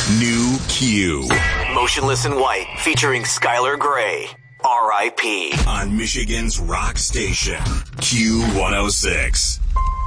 New Q. Motionless in White, featuring Skylar Grey. R.I.P. On Michigan's rock station, Q106.